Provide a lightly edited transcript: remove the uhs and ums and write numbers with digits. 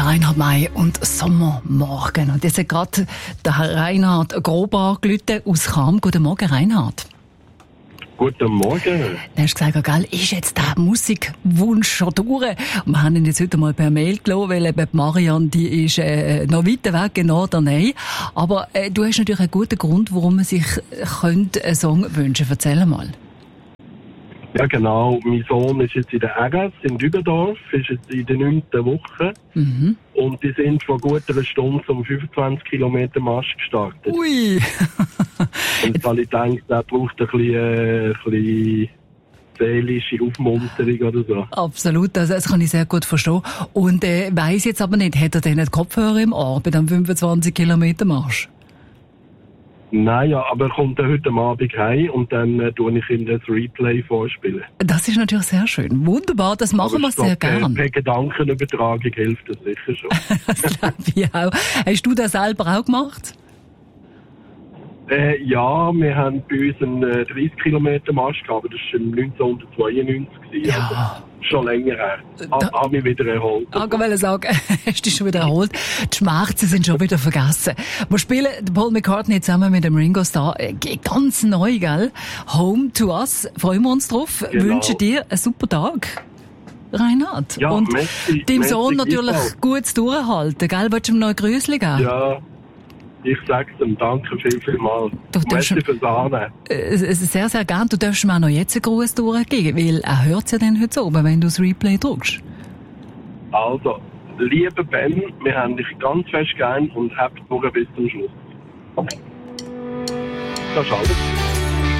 Der Reinhard May und Sommermorgen. Und jetzt hat gerade der Reinhard grob angerufen aus Cham. Guten Morgen, Reinhard. Guten Morgen. Du hast gesagt, gell, ist jetzt der Musikwunsch schon durch? Und wir haben ihn jetzt heute mal per Mail gelassen, weil eben Marianne, die ist noch weiter weg, genau daneben. Aber du hast natürlich einen guten Grund, warum man sich könnte einen Song wünschen. Erzähl mal. Ja, genau. Mein Sohn ist jetzt in der RS in Dübendorf, ist jetzt in der 9. Woche. Mhm. Und die sind vor gut einer Stunde um 25 Kilometer Marsch gestartet. Ui! Und weil ich denke, der braucht ein bisschen seelische Aufmunterung oder so. Absolut, also das kann ich sehr gut verstehen. Und weiss jetzt aber nicht, hat er denn nicht Kopfhörer im Ohr bei dem 25 Kilometer Marsch? Nein, ja, aber er kommt dann heute Abend heim und dann tue ich ihm das Replay vorspielen. Das ist natürlich sehr schön. Wunderbar, das machen wir sehr gern. Per Gedankenübertragung hilft das sicher schon. Das glaube ich auch. Hast du das selber auch gemacht? Ja, wir haben bei uns einen 30 Marsch gehabt, aber das war 1992. Ja. Also schon länger her. Habe mich wieder erholt. Ich wollte sagen, hast du dich schon wieder erholt? Die Schmerzen sind schon wieder vergessen. Wir spielen Paul McCartney zusammen mit dem Ringo Starr. Ganz neu, gell? Home to Us. Freuen wir uns drauf. Genau. Wünschen dir einen super Tag. Reinhard. Ja, und merci, deinem Sohn natürlich gutes Durchhalten, gell? Wolltest du ihm noch ein Grüßchen geben? Ja. Ich sag's ihm, danke vielmals. Merci fürs Annehmen. Sehr, sehr gern. Du darfst mir auch noch jetzt einen Gruß durchgeben, weil er hört es ja dann heute oben, wenn du das Replay drückst. Also, lieber Ben, wir haben dich ganz fest gern und habt durch bis zum Schluss. Das ist alles.